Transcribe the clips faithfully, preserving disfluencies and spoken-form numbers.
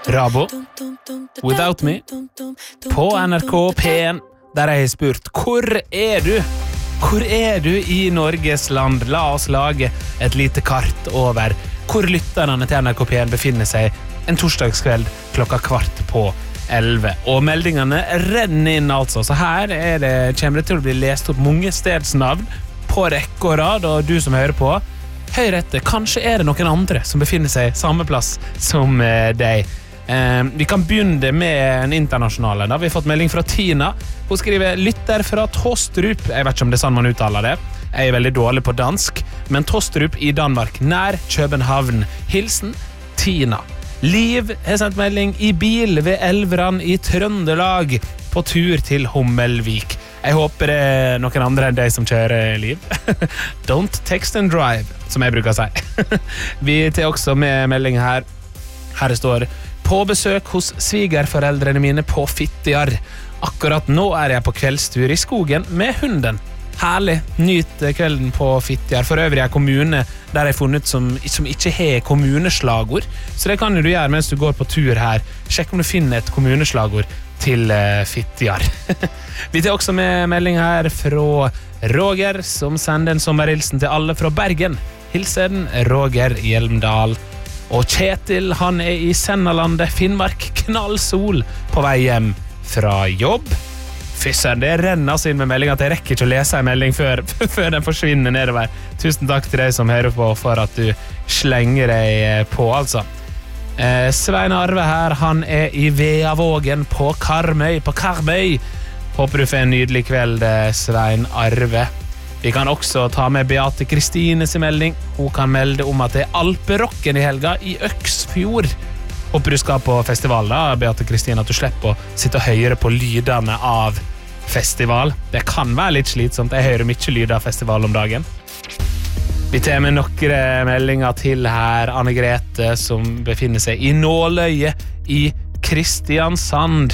Rabo, Without Me, på N R K P en, der jeg har spurt, hvor er du? Hvor er du i Norges land? La oss lage et lite kart over hvor lytterne til N R K P en befinner seg en torsdagskveld klokka kvart på elleve. Og meldingene renner inn altså, så her er det, kommer det til å bli lest opp mange stedsnavn på rekke og rad, og du som hører på, hør etter, kanskje er det noen andre som befinner seg samme plass som eh, deg. Eh, vi kan begynne med en internasjonale. Da har vi fått melding fra Tina. Hun skriver, lytter fra Tostrup. Jeg vet ikke om det er sånn man uttaler det. Jeg er veldig dårlig på dansk, men Tostrup i Danmark, nær København. Hilsen, Tina. Liv har sendt melding i bil ved Elveran i Trøndelag på tur til Hommelvik. Jeg håper det er noen andre enn deg som kjører, Liv. Don't text and drive, som jeg bruker å si. Vi tar også med melding her. Her det står, på besøk hos svigerforeldrene mine på Fitjar. Akkurat nå er jeg på kveldstur i skogen med hunden. Herlig, nyt kvelden på Fitjar. For øvrig er kommune der jeg funnet som, som ikke har kommuneslagord. Så det kan du gjøre mens du går på tur her. Sjekk om du finner et kommuneslagord til uh, Fitjar. Vi tar også med melding her fra Roger, som sender en sommerhilsen til alle fra Bergen. Hilsen Roger Hjelmdal. Og Kjetil, han er i Sennalandet, Finnmark, knallsol på vei hjem fra jobb. Fyssen, det renner altså inn med melding at jeg rekker ikke å lese en melding før, før den forsvinner nedover. Tusen takk til deg som hører på for at du slenger deg på, altså. Eh, Svein Arve her, han er i Veavågen på Karmøy, på Karmøy. Håper du får en nydelig kveld, Svein Arve. Vi kan også ta med Beate Kristines melding. Hun kan melde om at det er Alperocken i helga i Øksfjord. Håper du skal på festival da, Beate Kristine, at du slipper å sitte og høre på lydene av festival. Det kan være litt slitsomt, jeg hører mye lyd av festival om dagen. Vi tar med noen meldinger til her. Anne Grete, som befinner seg i Nåløye i Kristiansand.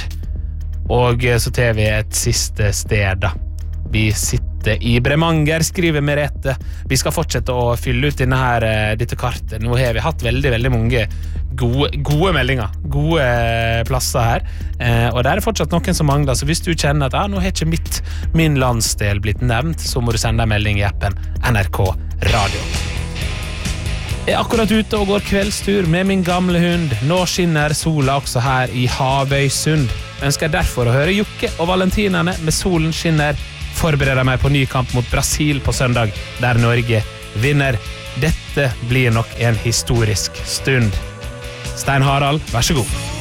Og så tar vi et siste sted da. Vi sitter i Bremanger, skriver Merete. Vi skal fortsette å fylle ut denne her, dette kartet. Nå har vi hatt veldig, veldig mange gode, gode meldinger, gode plasser her. Eh, og det er fortsatt noen som mangler, så hvis du kjenner at ah, nå har ikke mitt, min landsdel blitt nevnt, så må du sende en melding i appen N R K Radio. Jeg er akkurat ute og går kveldstur med min gamle hund. Nå skinner sola også her i Havøysund. Ønsker derfor å høre Jokke og Valentinerne med Solen skinner. Forbereder meg på ny kamp mot Brasil på søndag, der Norge vinner. Dette blir nok en historisk stund. Stein Harald, vær så god.